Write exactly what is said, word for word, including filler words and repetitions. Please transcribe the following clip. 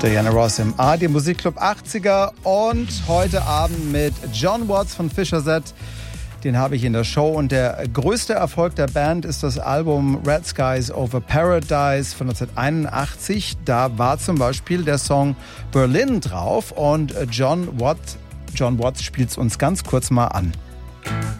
Diana Ross im A R D Musikclub achtziger und heute Abend mit John Watts von Fischer Z. Den habe ich in der Show und der größte Erfolg der Band ist das Album Red Skies Over Paradise von neunzehnhunderteinundachtzig. Da war zum Beispiel der Song Berlin drauf und John Watts, John Watts spielt es uns ganz kurz mal an.